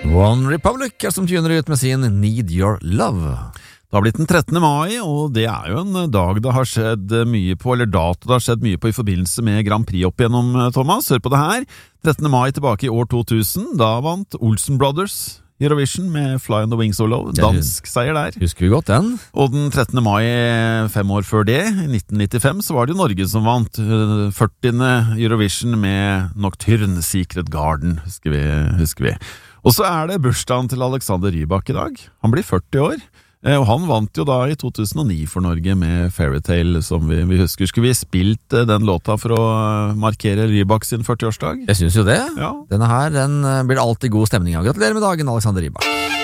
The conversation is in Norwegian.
One Republic som tuner ut med sin Need Your Love. Det har blitt den 13. mai, og det jo en dag det har skjedd mye på, eller dato det har skjedd mye på i forbindelse med Grand Prix opp igjennom, Thomas. Hør på det her. 13. mai tilbake i år 2000, da vant Olsen Brothers Eurovision med Fly on the Wings of Love. Dansk seier der. Husker vi godt den? Og den 13. mai 5 år før det, i 1995, så var det jo Norge som vant 40. Eurovision med Nocturne Secret Garden, husker vi. Og så det bursdagen til Alexander Rybak i dag. Han blir 40 år. Og han vant jo da i 2009 for Norge med Fairytale, som vi husker. Skulle vi spilt den låta for å markere Rybak sin 40-årsdag? Jeg synes jo det. Ja. Denne her, den blir alltid god stemning av. Gratulerer med dagen, Alexander Rybak.